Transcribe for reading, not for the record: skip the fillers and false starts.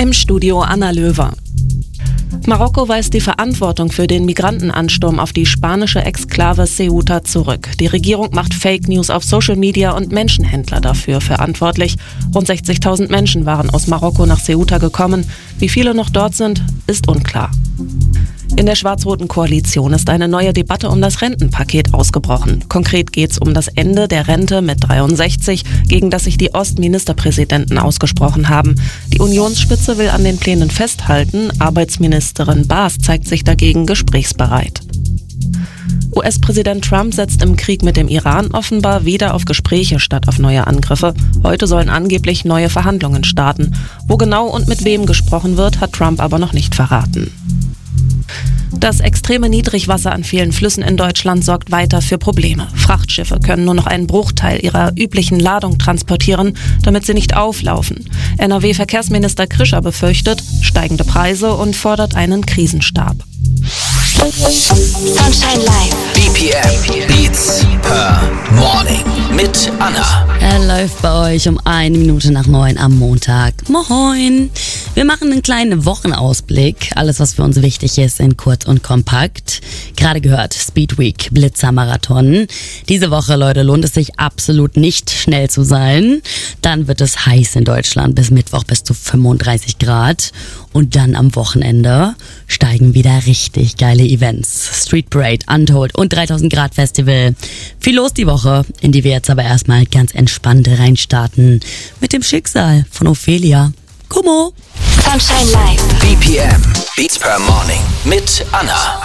Im Studio Anna Löwer. Marokko weist die Verantwortung für den Migrantenansturm auf die spanische Exklave Ceuta zurück. Die Regierung macht Fake News auf Social Media und Menschenhändler dafür verantwortlich. Rund 60.000 Menschen waren aus Marokko nach Ceuta gekommen. Wie viele noch dort sind, ist unklar. In der schwarz-roten Koalition ist eine neue Debatte um das Rentenpaket ausgebrochen. Konkret geht es um das Ende der Rente mit 63, gegen das sich die Ostministerpräsidenten ausgesprochen haben. Die Unionsspitze will an den Plänen festhalten. Arbeitsministerin Baas zeigt sich dagegen gesprächsbereit. US-Präsident Trump setzt im Krieg mit dem Iran offenbar wieder auf Gespräche statt auf neue Angriffe. Heute sollen angeblich neue Verhandlungen starten. Wo genau und mit wem gesprochen wird, hat Trump aber noch nicht verraten. Das extreme Niedrigwasser an vielen Flüssen in Deutschland sorgt weiter für Probleme. Frachtschiffe können nur noch einen Bruchteil ihrer üblichen Ladung transportieren, damit sie nicht auflaufen. NRW-Verkehrsminister Krischer befürchtet steigende Preise und fordert einen Krisenstab. Sunshine Live. BPM Beats per Morning mit Anna. Er läuft bei euch um 9:01 am Montag. Moin! Wir machen einen kleinen Wochenausblick. Alles, was für uns wichtig ist, in kurz und kompakt. Gerade gehört, Speed Week, Blitzermarathon. Diese Woche, Leute, lohnt es sich absolut nicht schnell zu sein. Dann wird es heiß in Deutschland, bis Mittwoch bis zu 35 Grad. Und dann am Wochenende steigen wieder richtig geile Events. Street Parade, Untold und 3000 Grad Festival. Viel los die Woche, in die wir jetzt aber erstmal ganz entspannt reinstarten. Mit dem Schicksal von Ophelia. Kummo! Sunshine Live. BPM Beats per Morning mit Anna.